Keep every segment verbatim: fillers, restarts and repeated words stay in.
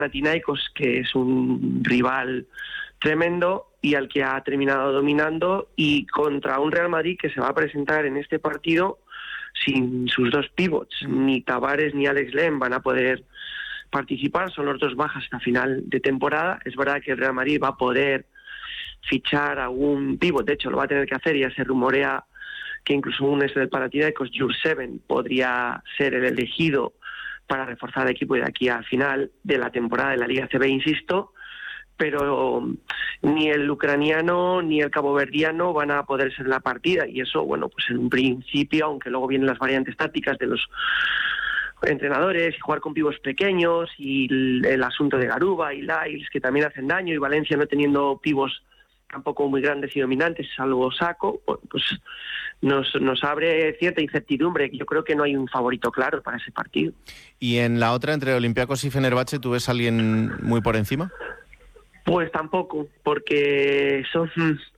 Panathinaikos, que es un rival tremendo y al que ha terminado dominando, y contra un Real Madrid que se va a presentar en este partido sin sus dos pivots. Ni Tavares ni Alex Len van a poder participar, son los dos bajas hasta final de temporada. Es verdad que el Real Madrid va a poder fichar a un pivot, de hecho lo va a tener que hacer, ya se rumorea que incluso un ex del Panathinaikos, Jurseven, podría ser el elegido para reforzar el equipo de aquí al final de la temporada de la Liga A C B, insisto, pero ni el ucraniano ni el caboverdiano van a poder ser la partida, y eso, bueno, pues en un principio, aunque luego vienen las variantes tácticas de los entrenadores y jugar con pibos pequeños y el, el asunto de Garuba y Lyles, que también hacen daño, y Valencia no teniendo pibos tampoco muy grandes y dominantes, salvo Sacco, pues nos, nos abre cierta incertidumbre. Yo creo que no hay un favorito claro para ese partido. ¿Y en la otra, entre Olympiacos y Fenerbahce, tú ves a alguien muy por encima? Pues tampoco, porque son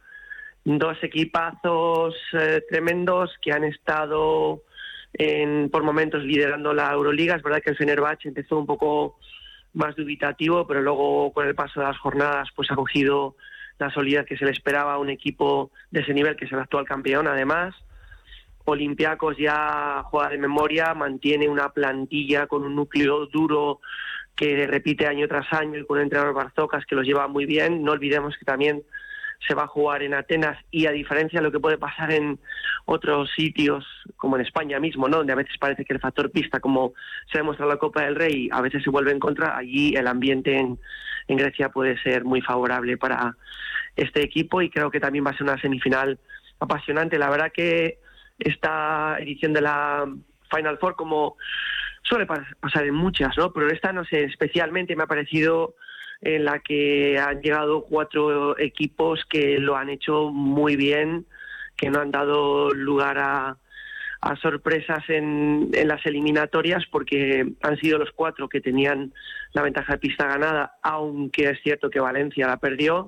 dos equipazos eh, tremendos que han estado en, por momentos liderando la Euroliga. Es verdad que el Fenerbahce empezó un poco más dubitativo, pero luego con el paso de las jornadas pues ha cogido la solidez que se le esperaba a un equipo de ese nivel, que es el actual campeón. Además, Olympiacos ya juega de memoria, mantiene una plantilla con un núcleo duro que repite año tras año, y con un entrenador Barzocas que los lleva muy bien. No olvidemos que también se va a jugar en Atenas, y a diferencia de lo que puede pasar en otros sitios, como en España mismo, ¿no?, donde a veces parece que el factor pista, como se demuestra en la Copa del Rey, a veces se vuelve en contra, allí el ambiente en, en Grecia puede ser muy favorable para este equipo, y creo que también va a ser una semifinal apasionante. La verdad que esta edición de la Final Four, como suele pasar en muchas, ¿no?, pero esta, no sé, especialmente me ha parecido en la que han llegado cuatro equipos que lo han hecho muy bien, que no han dado lugar a, a sorpresas en, en las eliminatorias, porque han sido los cuatro que tenían la ventaja de pista ganada, aunque es cierto que Valencia la perdió,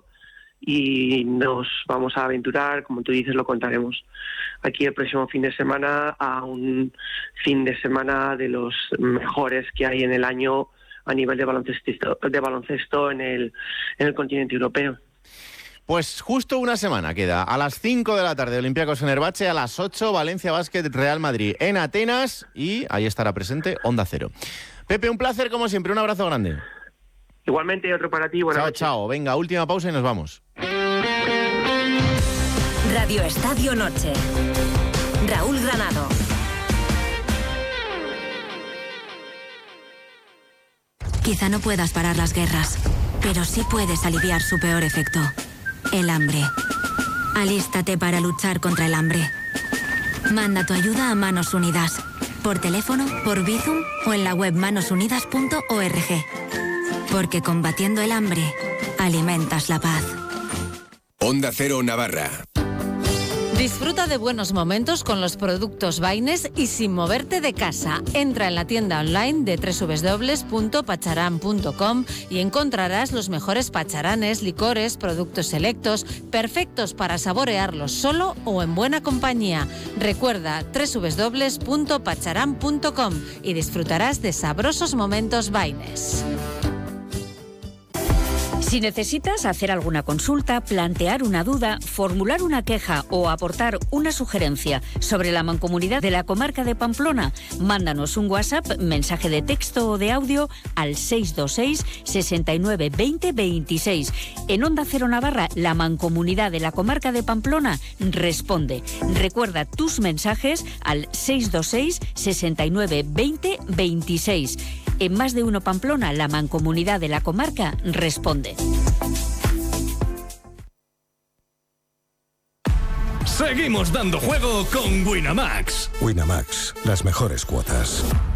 y nos vamos a aventurar, como tú dices, lo contaremos aquí el próximo fin de semana, a un fin de semana de los mejores que hay en el año a nivel de baloncesto, de baloncesto en el, en el continente europeo. Pues justo una semana queda. A las cinco de la tarde, Olympiacos Fenerbahce, a las ocho, Valencia Basket Real Madrid en Atenas, y ahí estará presente Onda Cero. Pepe, un placer como siempre, un abrazo grande. Igualmente, otro para ti. Buenas chao, noches. chao. Venga, última pausa y nos vamos. Radio Estadio Noche. Raúl Granado. Quizá no puedas parar las guerras, pero sí puedes aliviar su peor efecto: el hambre. Alístate para luchar contra el hambre. Manda tu ayuda a Manos Unidas, por teléfono, por Bizum o en la web manos unidas punto org. Porque combatiendo el hambre, alimentas la paz. Onda Cero Navarra. Disfruta de buenos momentos con los productos Baines y sin moverte de casa. Entra en la tienda online de doble u doble u doble u punto pacharán punto com y encontrarás los mejores pacharanes, licores, productos selectos, perfectos para saborearlos solo o en buena compañía. Recuerda doble u doble u doble u punto pacharán punto com y disfrutarás de sabrosos momentos Baines. Si necesitas hacer alguna consulta, plantear una duda, formular una queja o aportar una sugerencia sobre la mancomunidad de la comarca de Pamplona, mándanos un WhatsApp, mensaje de texto o de audio al seis dos seis, sesenta y nueve, veinte, veintiséis. En Onda Cero Navarra, la mancomunidad de la comarca de Pamplona responde. Recuerda tus mensajes al seis dos seis, sesenta y nueve, veinte, veintiséis. En Más de Uno Pamplona, la mancomunidad de la comarca responde. Seguimos dando juego con Winamax. Winamax, las mejores cuotas.